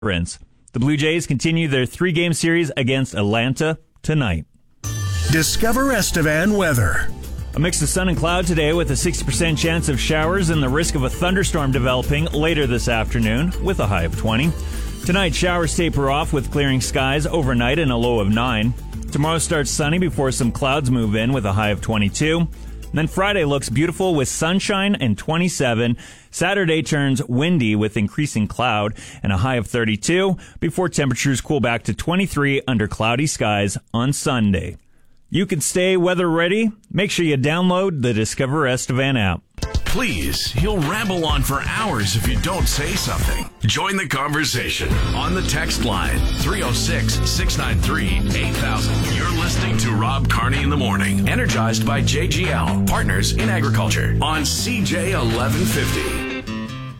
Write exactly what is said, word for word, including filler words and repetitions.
The Blue Jays continue their three-game series against Atlanta tonight. Discover Estevan weather. A mix of sun and cloud today with a sixty percent chance of showers and the risk of a thunderstorm developing later this afternoon with a high of twenty. Tonight, showers taper off with clearing skies overnight and a low of nine. Tomorrow starts sunny before some clouds move in with a high of twenty-two. And then Friday looks beautiful with sunshine and twenty-seven. Saturday turns windy with increasing cloud and a high of thirty-two before temperatures cool back to twenty-three under cloudy skies on Sunday. You can stay weather ready. Make sure you download the Discover Estevan app. Please, he'll ramble on for hours if you don't say something. Join the conversation on the text line three oh six, six nine three, eight thousand. You're listening to Rob Carney in the Morning, energized by J G L, partners in agriculture, on C J eleven fifty.